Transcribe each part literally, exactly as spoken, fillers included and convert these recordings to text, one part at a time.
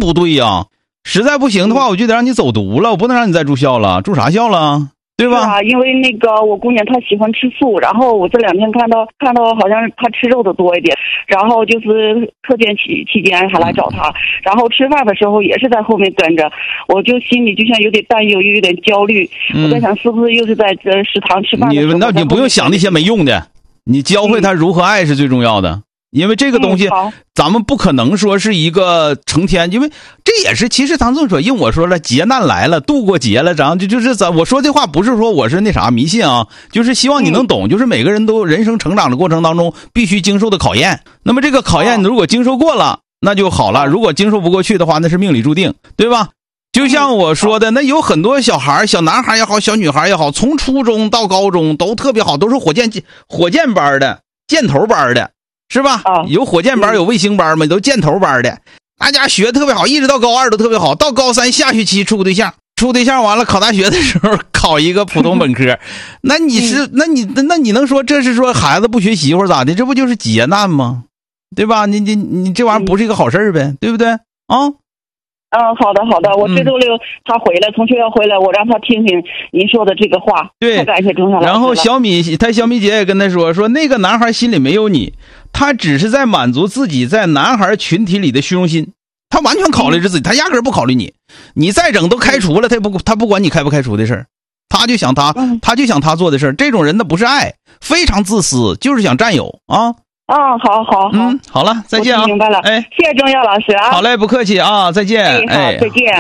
不对呀。实在不行的话，我就得让你走读了，我不能让你再住校了，住啥校了？对吧？ 是啊，因为那个我姑娘她喜欢吃素，然后我这两天看到看到好像她吃肉的多一点，然后就是课间期期间还来找她，嗯、然后吃饭的时候也是在后面跟着，我就心里就像有点担忧，又有点焦虑。嗯、我在想是不是又是在这食堂吃饭的时候？ 你那你不用想那些没用的，你教会她如何爱是最重要的。嗯因为这个东西，嗯、咱们不可能说是一个成天，因为这也是其实咱这么说，因为我说了，劫难来了，度过劫了，然后就就是咱我说这话不是说我是那啥迷信啊，就是希望你能懂，嗯、就是每个人都人生成长的过程当中必须经受的考验。那么这个考验如果经受过了，那就好了；如果经受不过去的话，那是命里注定，对吧？就像我说的，那有很多小孩，小男孩也好，小女孩也好，从初中到高中都特别好，都是火箭火箭班的、箭头班的。是吧？有火箭班，有卫星班嘛，都箭头班的，大家学特别好，一直到高二都特别好，到高三下学期处对象，处对象完了考大学的时候考一个普通本科，那你是那你那你能说这是说孩子不学习或者咋的？这不就是劫难吗？对吧？你你你这玩意儿不是一个好事呗，对不对啊？ 嗯，好的好的，我这周六他回来，从学校回来，我让他听听您说的这个话。 对， 太感谢钟晓老师了。 然后小米，他小米姐也跟他说，说那个男孩心里没有你，他只是在满足自己在男孩群体里的虚荣心，他完全考虑着自己，他压根儿不考虑你。你再整都开除了，他不他不管你开不开除的事儿，他就想他他就想他做的事儿。这种人那不是爱，非常自私，就是想占有啊。 啊，好好好， 嗯，好了，再见啊！ 明白了， 哎， 谢谢钟耀老师啊！ 好嘞，不客气啊，再见， 哎，好，再见。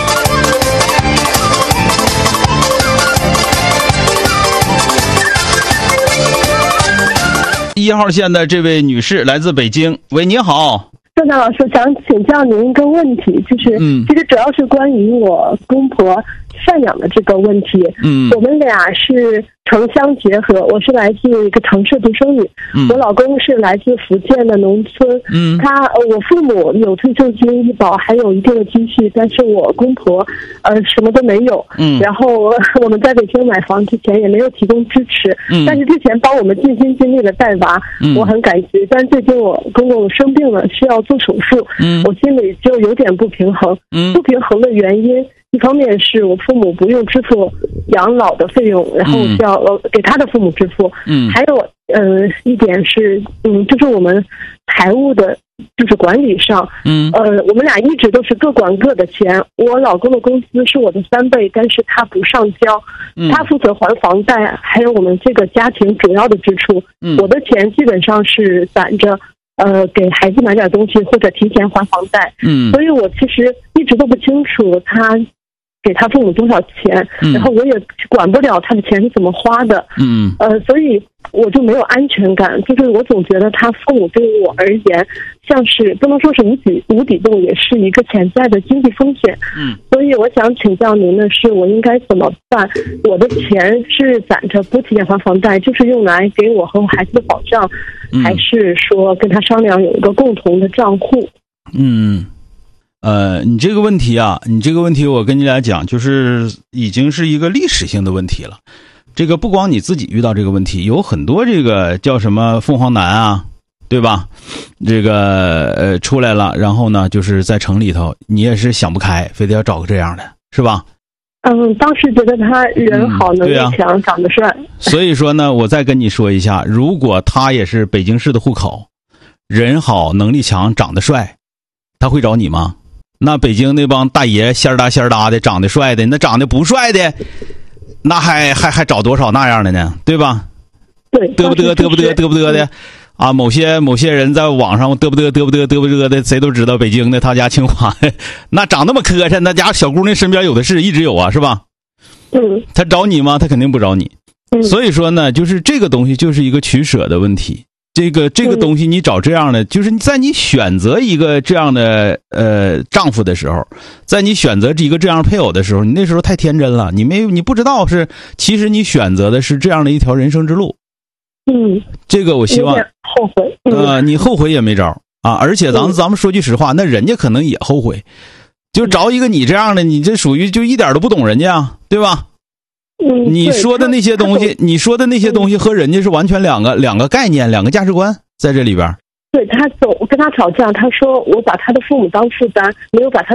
一号线的这位女士来自北京，喂，你好。 钟晓老师，想请教您一个问题，就是，嗯，其实主要是关于我公婆赡养的这个问题。嗯，我们俩是城乡结合，我是来自一个城市独生女，嗯、我老公是来自福建的农村。嗯，他我父母有退休金、医保，还有一定的积蓄，但是我公婆呃什么都没有。嗯，然后我们在北京买房之前也没有提供支持。嗯，但是之前帮我们尽心尽力的带娃，嗯、我很感激。但最近我公公生病了，需要做手术，嗯，我心里就有点不平衡。嗯，不平衡的原因，一方面是我父母不用支付养老的费用，然后要呃给他的父母支付。嗯，还有呃一点是，嗯，就是我们财务的，就是管理上，嗯，呃，我们俩一直都是各管各的钱。我老公的工资是我的三倍，但是他不上交，嗯、他负责还房贷，还有我们这个家庭主要的支出。嗯，我的钱基本上是攒着。呃，给孩子买点东西或者提前还房贷，嗯，所以我其实一直都不清楚他给他父母多少钱，嗯、然后我也管不了他的钱是怎么花的，嗯，呃，所以我就没有安全感，就是我总觉得他父母对我而言，像是不能说是无底无底洞，也是一个潜在的经济风险，嗯，所以我想请教您的是，我应该怎么办？我的钱是攒着不提前还房贷，就是用来给我和我孩子的保障。还是说跟他商量有一个共同的账户？ 嗯，呃，你这个问题啊，你这个问题我跟你俩讲，就是已经是一个历史性的问题了。这个不光你自己遇到这个问题，有很多这个叫什么凤凰男啊，对吧？这个呃出来了，然后呢，就是在城里头，你也是想不开，非得要找个这样的，是吧？ 嗯，当时觉得他人好，能力强，嗯啊、长得帅。 所以说呢，我再跟你说一下，如果他也是北京市的户口，人好，能力强，长得帅，他会找你吗？那北京那帮大爷仙儿哒仙儿哒的，长得帅的，那长得不帅的，那还还还找多少那样的呢？对吧？ 对， 嘚不嘚嘚不嘚嘚不嘚的。啊，某些某些人在网上嘚不嘚嘚不嘚嘚不嘚的，谁都知道北京的他家清华的，那长那么磕碜，那家小姑娘身边有的是，一直有啊，是吧？ 嗯， 他找你吗？他肯定不找你。嗯，所以说呢，就是这个东西就是一个取舍的问题。这个这个东西你找这样的，就是在你选择一个这样的呃丈夫的时候，在你选择一个这样配偶的时候，你那时候太天真了，你没你不知道是其实你选择的是这样的一条人生之路。 嗯， 这个我希望后悔， 嗯、呃，你后悔也没招啊！而且咱们、嗯、咱们说句实话，那人家可能也后悔，就找一个你这样的，你这属于就一点都不懂人家，对吧？ 嗯， 你说的那些东西，你说的那些东西和人家是完全两个两个概念，两个价值观在这里边。 对，他总跟他吵架，他说我把他的父母当负担，没有把他